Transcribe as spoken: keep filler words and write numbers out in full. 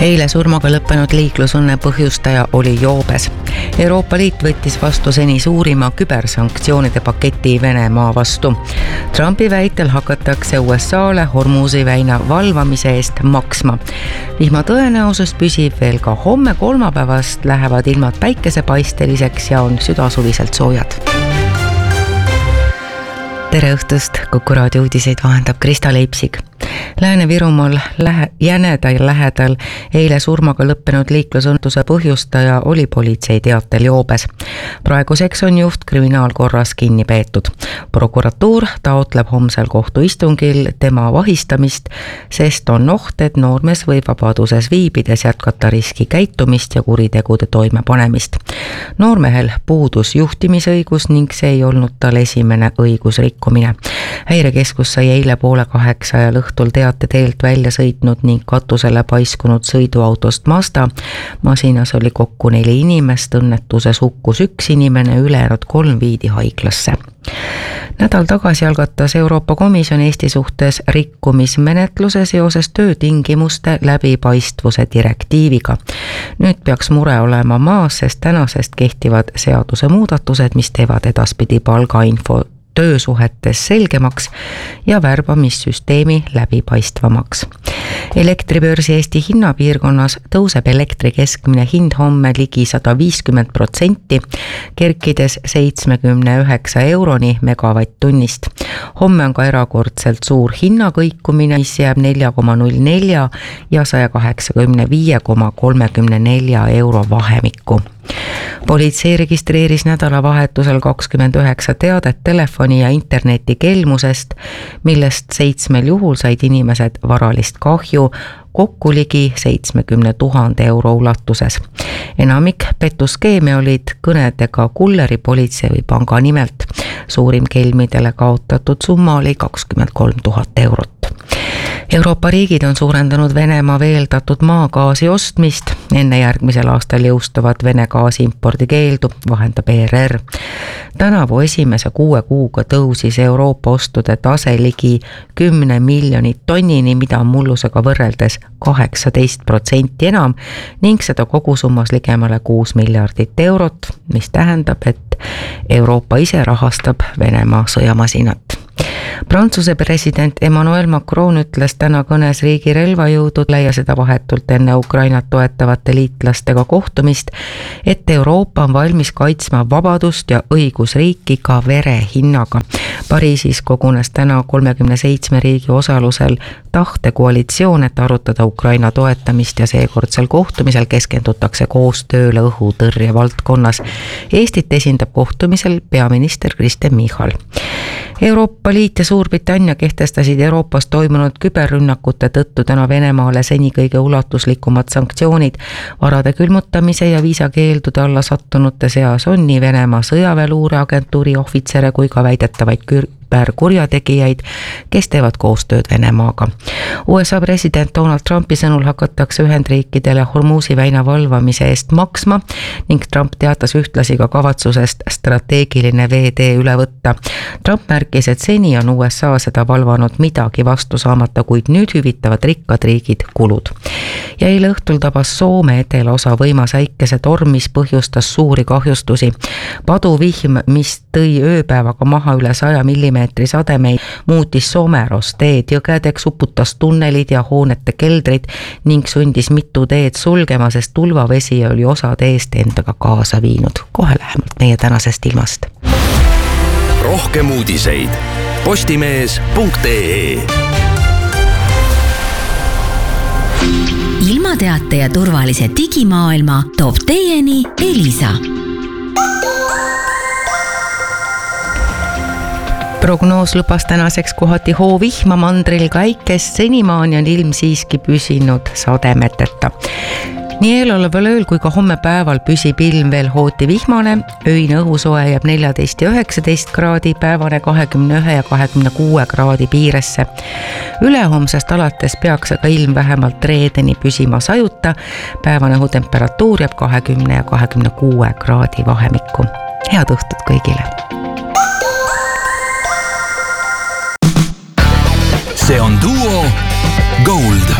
Eile surmaga lõppenud liiklusõnne põhjustaja oli joobes. Euroopa Liit võttis vastu seni suurima kübersanktsioonide paketi Venemaa vastu. Trumpi väitel hakatakse U S A-le Hormuzi väina valvamise eest maksma. Vihma tõenäosus püsib veel ka homme kolmapäevast, lähevad ilmad päikesepaisteliseks ja on südasuviselt soojad. Tere õhtust, Kuku raadio uudiseid vahendab Krista Leipsig. Lääne-Virumaal lähe, jänedal lähedal eile surmaga lõppenud liiklusõnnetuse põhjustaja oli politsei teatel joobes. Praeguseks on juht kriminaalkorras kinni peetud. Prokuratuur taotleb homsel kohtuistungil tema vahistamist, sest on oht, et noormees võib vabaduses viibides jätkata riski käitumist ja kuritegude toimepanemist. Noormehel puudus juhtimisõigus ning see ei olnud tal esimene õigusrikkumine. Häirekeskus sai eile poole kaheksa ja õhtul teate teelt välja sõitnud ning katusele paiskunud sõiduautost Mazda. Masinas oli kokku neli inimest, õnnetuses hukkus üks inimene, ülejäänud kolm viidi haiglasse. Nädal tagasi algatas Euroopa Komisjon Eesti suhtes rikkumismenetluse seoses töötingimuste läbipaistvuse direktiiviga. Nüüd peaks mure olema maas, sest tänasest kehtivad seaduse muudatused, mis teevad edaspidi palgainfo töösuhetes selgemaks ja värbamissüsteemi läbipaistvamaks. Elektribörsi Eesti hinnapiirkonnas tõuseb elektri keskmine hind homme ligi sada viiskümmend protsenti, kerkides seitsmekümne üheksa euroni megavatt-tunnist. Homme on ka erakordselt suur hinnakõikumine, mis jääb nelja koma null neli ja sada kaheksakümmend viis koma kolmkümmend neli euro vahemikku. Politsei registreeris nädalavahetusel kakskümmend üheksa teadet telefoni ja interneti kelmusest, millest seitsmel juhul said inimesed varalist kahju, kokku ligi seitsmekümne tuhande euro ulatuses. Enamik petuskeeme olid kõnedega kulleri, politsei või panga nimelt. Suurim kelmidele kaotatud summa oli kakskümmend kolm tuhat eurot. Euroopa riigid on suurendanud Venemaa veeldatud maagaasi ostmist. Enne järgmisel aastal jõustuvad Vene gaasi impordi keeldu, vahendab E R R. Tänavu esimese kuue kuuga tõusis Euroopa ostude tase ligi kümne miljonit tonnini, mida on mullusega võrreldes kaheksateist protsenti enam ning seda kogusummas ligemale kuus miljardit eurot, mis tähendab, et Euroopa ise rahastab Venemaa sõjamasinat. Prantsuse president Emmanuel Macron ütles täna kõnes riigi relvajõududele ja seda vahetult enne Ukrainat toetavate liitlastega kohtumist, et Euroopa on valmis kaitsma vabadust ja õigusriiki ka vere hinnaga. Pariisis kogunes täna kolmekümne seitsme riigi osalusel tahtekoalitsioon, et arutada Ukraina toetamist ja seekordsel kohtumisel keskendutakse koostööle õhutõrje valdkonnas. Eestit esindab kohtumisel peaminister Kristen Michal. Euroopa Liit ja Suurbritannia kehtestasid Euroopas toimunud küberrünnakute tõttu täna Venemaale seni kõige ulatuslikumad sanktsioonid. Varade külmutamise ja viisakeeldude alla sattunute seas on nii Venemaa sõjaväeluureagentuuri ohvitsere kui ka väidetavaid küberkurjategijaid, kes teevad koostööd Venemaaga. U S A president Donald Trumpi sõnul hakatakse Ühendriikidele Hormuzi väina valvamise eest maksma ning Trump teatas ühtlasi ka kavatsusest strateegiline veetee üle võtta. Trump märkis, et seni on U S A seda valvanud midagi vastu saamata, kuid nüüd hüvitavad rikkad riigid kulud. Ja eile õhtul tabas Soome edelosa võimas äikesetorm, mis põhjustas suuri kahjustusi. Paduvihm, mis tõi ööpäevaga maha üle saja millimeetri sademeid, muutis Someros teed jõgedeks, uputas tunnelid ja hoonete keldrid ning sundis mitu teed sulgema, sest tulvavesi oli osa teest endaga kaasa viinud. Kohe lähemalt meie tänasest ilmast. Rohkem uudiseid postimees punkt ee. Ilmateate ja turvalise digimaailma toob teieni Elisa. Prognoos lubas tänaseks kohati hoovihma, mandril ka äikest, senimaani on ilm siiski püsinud sademeteta. Nii eeloleval ööl kui ka homme päeval püsib ilm veel hooti vihmane, öine õhusoe jääb neljateist ja üheksateist kraadi, päevane kahekümne ühe ja kahekümne kuue kraadi piiresse. Ülehomsest alates peaks aga ilm vähemalt reedeni püsima sajuta, päevane õhutemperatuur jääb kahekümne ja kahekümne kuue kraadi vahemikku. Head õhtut kõigile! See on Duo Gold.